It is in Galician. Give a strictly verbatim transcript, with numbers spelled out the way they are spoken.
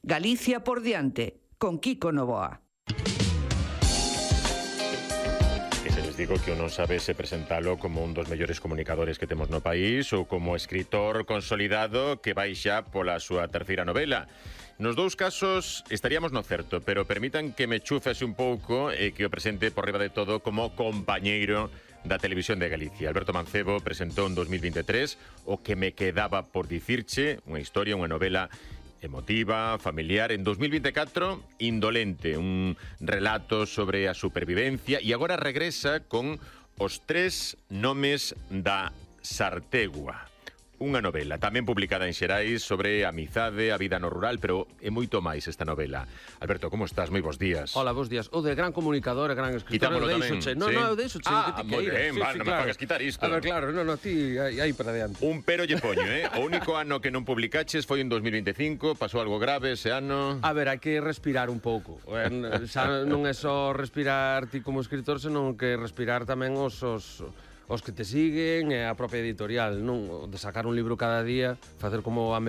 Galicia por diante, con Kiko Novoa. Digo que uno sabe se presentalo como un dos mellores comunicadores que temos no país ou como escritor consolidado que vai xa pola súa terceira novela. Nos dous casos estaríamos no certo, pero permitan que me chufese un pouco e que o presente por riba de todo como compañeiro da Televisión de Galicia. Alberto Mancebo presentou en dos mil veintitrés o que me quedaba por dicirche, unha historia, unha novela emotiva, familiar. En dos mil veinticuatro, Indolente, un relato sobre a supervivencia, e agora regresa con Os tres nomes da Sartegua. Unha novela tamén publicada en Xerais sobre a amizade, a vida no rural, pero é moito máis esta novela. Alberto, como estás? Moi bons días. Hola, bons días. O de gran comunicador, gran escritor. Quitámolo tamén. No, sí? no, eu deixo che. Ah, que ti moi ben, sí, vale, sí, non claro. me fagas quitar isto. A ver, claro, no, no, ti aí, aí para adiante. Un pero lle poño, eh? O único ano que non publicaches foi en dos mil veinticinco, pasou algo grave ese ano. A ver, hai que respirar un pouco. Eh, xa non é só respirar ti como escritor, senón que respirar tamén os... os os que te siguen e a propia editorial, non? De sacar un libro cada día, facer como a